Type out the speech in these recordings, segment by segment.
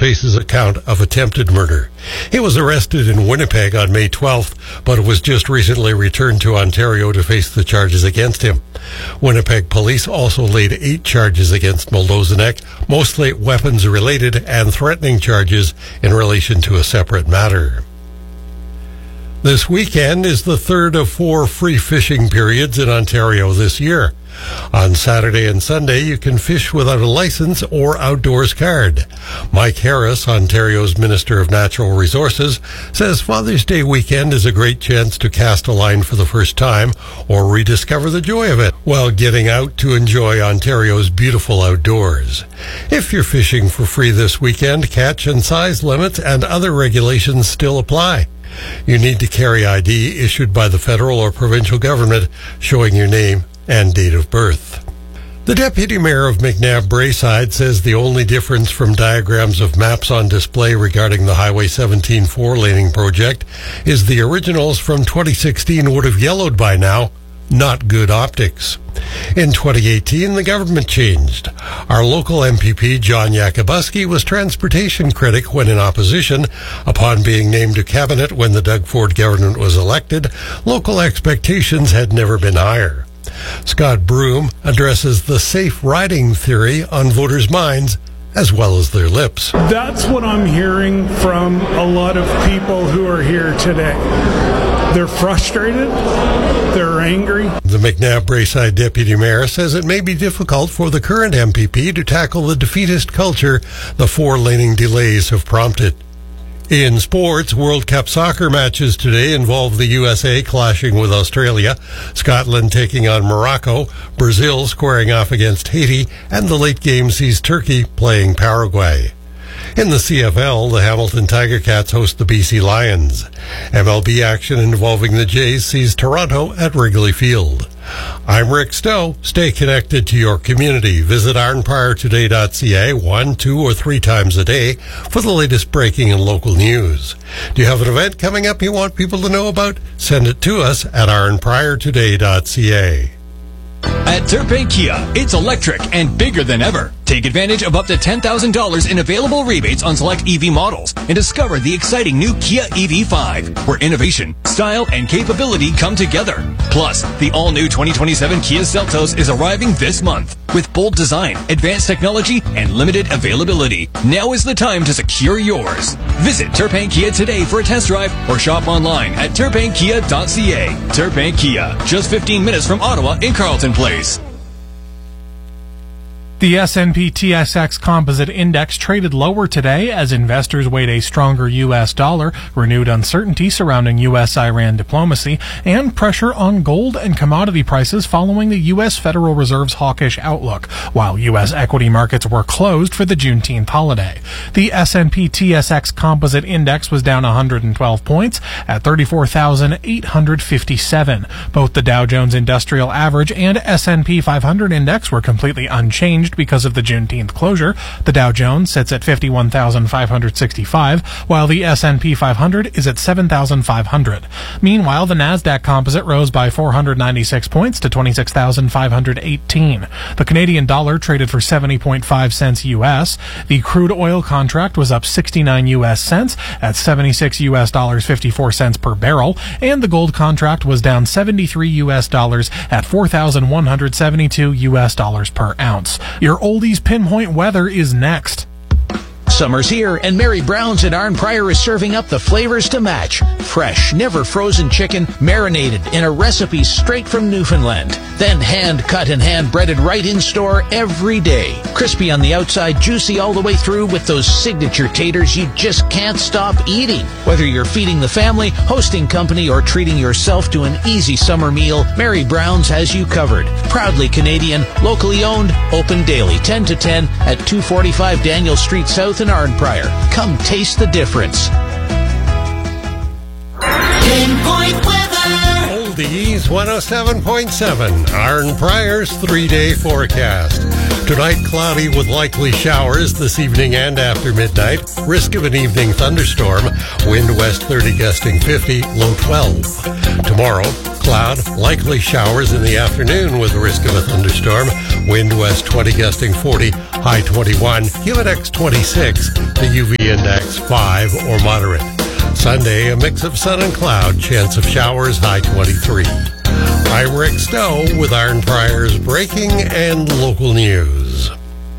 faces a count of attempted murder. He was arrested in Winnipeg on May 12th, but was just recently returned to Ontario to face the charges against him. Winnipeg police also laid 8 charges against Moldozanek, mostly weapons-related and threatening charges in relation to a separate matter. This weekend is the third of 4 free fishing periods in Ontario this year. On Saturday and Sunday, you can fish without a license or outdoors card. Mike Harris, Ontario's Minister of Natural Resources, says Father's Day weekend is a great chance to cast a line for the first time or rediscover the joy of it while getting out to enjoy Ontario's beautiful outdoors. If you're fishing for free this weekend, catch and size limits and other regulations still apply. You need to carry ID issued by the federal or provincial government showing your name and date of birth. The Deputy Mayor of McNabb-Braeside says the only difference from diagrams of maps on display regarding the Highway 17 4-laning project is the originals from 2016 would have yellowed by now. Not good optics. In 2018, the government changed. Our local MPP, John Yakubuski, was transportation critic when in opposition. Upon being named to cabinet when the Doug Ford government was elected, local expectations had never been higher. Scott Broom addresses the safe riding theory on voters' minds as well as their lips. That's what I'm hearing from a lot of people who are here today. They're frustrated. They're angry. The McNabb-Braeside Deputy Mayor says it may be difficult for the current MPP to tackle the defeatist culture the 4-laning delays have prompted. In sports, World Cup soccer matches today involve the USA clashing with Australia, Scotland taking on Morocco, Brazil squaring off against Haiti, and the late game sees Turkey playing Paraguay. In the CFL, the Hamilton Tiger Cats host the BC Lions. MLB action involving the Jays sees Toronto at Wrigley Field. I'm Rick Stowe. Stay connected to your community. Visit arnpriortoday.ca 1, 2, or 3 times a day for the latest breaking and local news. Do you have an event coming up you want people to know about? Send it to us at arnpriortoday.ca. At Turpin Kia, it's electric and bigger than ever. Take advantage of up to $10,000 in available rebates on select EV models and discover the exciting new Kia EV5, where innovation, style, and capability come together. Plus, the all-new 2027 Kia Seltos is arriving this month with bold design, advanced technology, and limited availability. Now is the time to secure yours. Visit Turpin Kia today for a test drive or shop online at turpinkia.ca. Turpin Kia, just 15 minutes from Ottawa in Carleton Place. The S&P/TSX Composite Index traded lower today as investors weighed a stronger U.S. dollar, renewed uncertainty surrounding U.S.-Iran diplomacy, and pressure on gold and commodity prices following the U.S. Federal Reserve's hawkish outlook, while U.S. equity markets were closed for the Juneteenth holiday. The S&P/TSX Composite Index was down 112 points at 34,857. Both the Dow Jones Industrial Average and S&P 500 Index were completely unchanged because of the Juneteenth closure. The Dow Jones sits at 51,565, while the S&P 500 is at 7,500. Meanwhile, the Nasdaq Composite rose by 496 points to 26,518. The Canadian dollar traded for 70.5 cents U.S. The crude oil contract was up 69 U.S. cents at $76.54 per barrel, and the gold contract was down 73 U.S. dollars at $4,172 U.S. dollars per ounce. Your oldies pinpoint weather is next. Summer's here, and Mary Brown's at Arn Prior is serving up the flavors to match. Fresh, never frozen chicken, marinated in a recipe straight from Newfoundland. Then hand-cut and hand-breaded right in store every day. Crispy on the outside, juicy all the way through with those signature taters you just can't stop eating. Whether you're feeding the family, hosting company, or treating yourself to an easy summer meal, Mary Brown's has you covered. Proudly Canadian, locally owned, open daily 10 to 10 at 245 Daniel Street South in Arn Prior. Come taste the difference. Pinpoint weather. Oldies 107.7. Arn Prior's 3-day forecast. Tonight, cloudy with likely showers this evening and after midnight. Risk of an evening thunderstorm. Wind west 30 gusting 50, low 12. Tomorrow, Cloud, likely showers in the afternoon with the risk of a thunderstorm. Wind west 20 gusting 40, high 21. Humidex 26, the UV index 5 or moderate. Sunday, a mix of sun and cloud, chance of showers, high 23. I'm Rick Stowe with Iron Pryor's breaking and local news.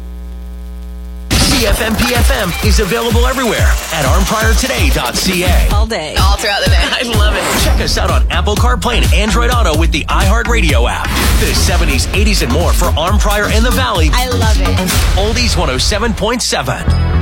CFM-PFM is available everywhere at armpriortoday.ca. All day. All throughout the day. I love it. Check us out on Apple CarPlay and Android Auto with the iHeartRadio app. The 70s, 80s, and more for Arm Prior and the Valley. I love it. Oldies 107.7.